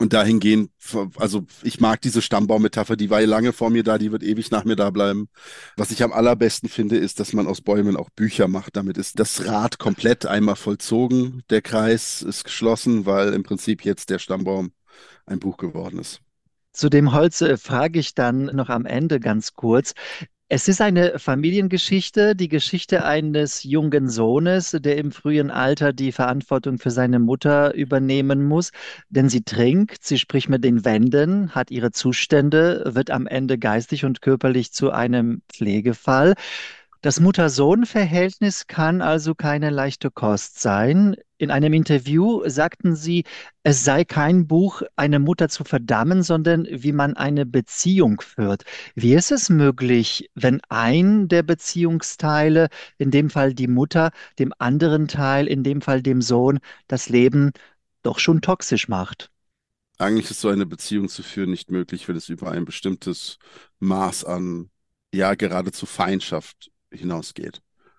Und dahingehend, also ich mag diese Stammbaummetapher, die war ja lange vor mir da, die wird ewig nach mir da bleiben. Was ich am allerbesten finde, ist, dass man aus Bäumen auch Bücher macht. Damit ist das Rad komplett einmal vollzogen. Der Kreis ist geschlossen, weil im Prinzip jetzt der Stammbaum ein Buch geworden ist. Zu dem Holz frage ich dann noch am Ende ganz kurz. Es ist eine Familiengeschichte, die Geschichte eines jungen Sohnes, der im frühen Alter die Verantwortung für seine Mutter übernehmen muss, denn sie trinkt, sie spricht mit den Wänden, hat ihre Zustände, wird am Ende geistig und körperlich zu einem Pflegefall. Das Mutter-Sohn-Verhältnis kann also keine leichte Kost sein. In einem Interview sagten Sie, es sei kein Buch, eine Mutter zu verdammen, sondern wie man eine Beziehung führt. Wie ist es möglich, wenn ein der Beziehungsteile, in dem Fall die Mutter, dem anderen Teil, in dem Fall dem Sohn, das Leben doch schon toxisch macht? Eigentlich ist so eine Beziehung zu führen nicht möglich, wenn es über ein bestimmtes Maß an, ja, geradezu Feindschaft hinausgeht.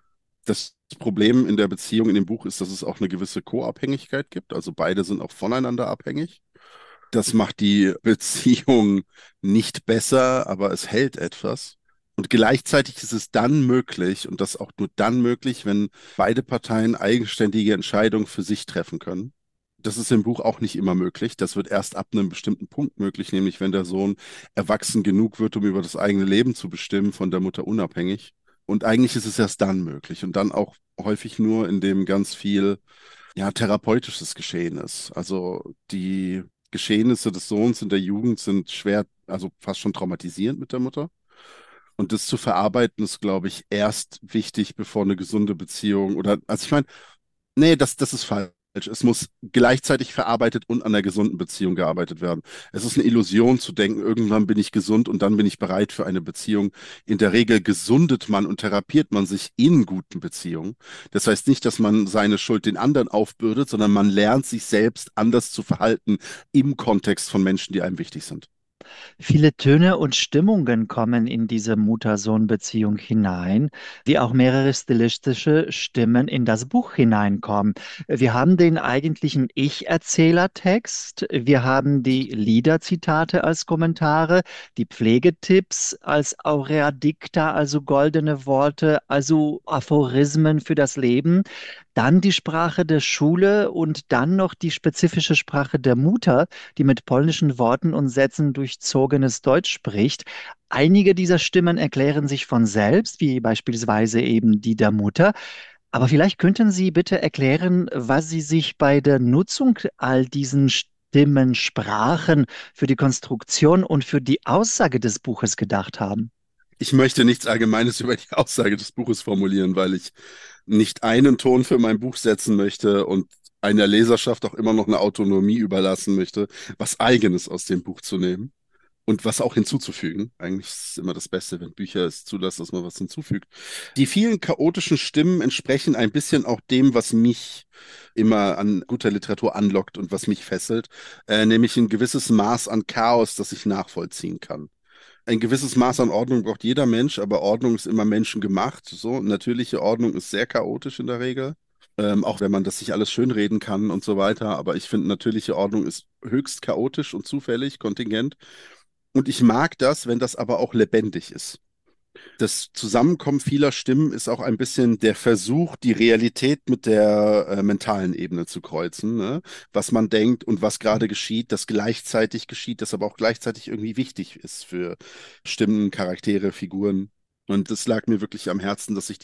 Das Problem in der Beziehung in dem Buch ist, dass es auch eine gewisse Co-Abhängigkeit gibt. Also beide sind auch voneinander abhängig. Das macht die Beziehung nicht besser, aber es hält etwas. Und gleichzeitig ist es dann möglich, und das auch nur dann möglich, wenn beide Parteien eigenständige Entscheidungen für sich treffen können. Das ist im Buch auch nicht immer möglich. Das wird erst ab einem bestimmten Punkt möglich, nämlich wenn der Sohn erwachsen genug wird, um über das eigene Leben zu bestimmen, von der Mutter unabhängig. Und eigentlich ist es erst dann möglich und dann auch häufig nur, indem ganz viel, ja, therapeutisches geschehen ist. Also die Geschehnisse des Sohns in der Jugend sind schwer, also fast schon traumatisierend mit der Mutter. Und das zu verarbeiten ist, glaube ich, erst wichtig, bevor eine gesunde Beziehung oder, also ich meine, nee, das ist falsch. Es muss gleichzeitig verarbeitet und an der gesunden Beziehung gearbeitet werden. Es ist eine Illusion zu denken, irgendwann bin ich gesund und dann bin ich bereit für eine Beziehung. In der Regel gesundet man und therapiert man sich in guten Beziehungen. Das heißt nicht, dass man seine Schuld den anderen aufbürdet, sondern man lernt sich selbst anders zu verhalten im Kontext von Menschen, die einem wichtig sind. Viele Töne und Stimmungen kommen in diese Mutter-Sohn-Beziehung hinein, wie auch mehrere stilistische Stimmen in das Buch hineinkommen. Wir haben den eigentlichen Ich-Erzählertext, wir haben die Liederzitate als Kommentare, die Pflegetipps als Aurea Dicta, also goldene Worte, also Aphorismen für das Leben, dann die Sprache der Schule und dann noch die spezifische Sprache der Mutter, die mit polnischen Worten und Sätzen durchzogenes Deutsch spricht. Einige dieser Stimmen erklären sich von selbst, wie beispielsweise eben die der Mutter. Aber vielleicht könnten Sie bitte erklären, was Sie sich bei der Nutzung all diesen Stimmen, Sprachen für die Konstruktion und für die Aussage des Buches gedacht haben. Ich möchte nichts Allgemeines über die Aussage des Buches formulieren, weil ich nicht einen Ton für mein Buch setzen möchte und einer Leserschaft auch immer noch eine Autonomie überlassen möchte, was Eigenes aus dem Buch zu nehmen und was auch hinzuzufügen. Eigentlich ist es immer das Beste, wenn Bücher es zulassen, dass man was hinzufügt. Die vielen chaotischen Stimmen entsprechen ein bisschen auch dem, was mich immer an guter Literatur anlockt und was mich fesselt, nämlich ein gewisses Maß an Chaos, das ich nachvollziehen kann. Ein gewisses Maß an Ordnung braucht jeder Mensch, aber Ordnung ist immer menschengemacht. So, natürliche Ordnung ist sehr chaotisch in der Regel. Auch wenn man das sich alles schönreden kann und so weiter. Aber ich finde, natürliche Ordnung ist höchst chaotisch und zufällig, kontingent. Und ich mag das, wenn das aber auch lebendig ist. Das Zusammenkommen vieler Stimmen ist auch ein bisschen der Versuch, die Realität mit der mentalen Ebene zu kreuzen, ne? Was man denkt und was gerade geschieht, das gleichzeitig geschieht, das aber auch gleichzeitig irgendwie wichtig ist für Stimmen, Charaktere, Figuren. Und das lag mir wirklich am Herzen, dass ich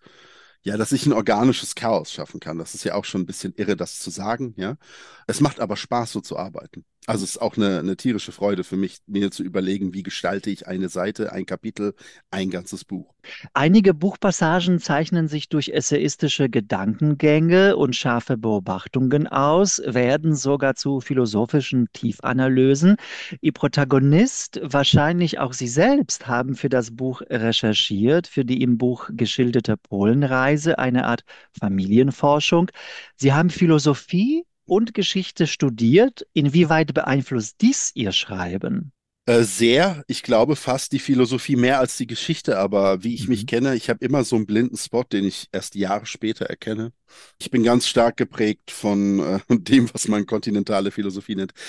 ja, dass ich ein organisches Chaos schaffen kann. Das ist ja auch schon ein bisschen irre, das zu sagen, ja. Es macht aber Spaß, so zu arbeiten. Also es ist auch eine tierische Freude für mich, mir zu überlegen, wie gestalte ich eine Seite, ein Kapitel, ein ganzes Buch. Einige Buchpassagen zeichnen sich durch essayistische Gedankengänge und scharfe Beobachtungen aus, werden sogar zu philosophischen Tiefanalysen. Ihr Protagonist, wahrscheinlich auch Sie selbst, haben für das Buch recherchiert, für die im Buch geschilderte Polenreise, eine Art Familienforschung. Sie haben Philosophie und Geschichte studiert. Inwieweit beeinflusst dies Ihr Schreiben? Sehr, ich glaube fast die Philosophie mehr als die Geschichte, aber wie ich mich Mhm. kenne, ich habe immer so einen blinden Spot, den ich erst Jahre später erkenne. Ich bin ganz stark geprägt von dem, was man kontinentale Philosophie nennt.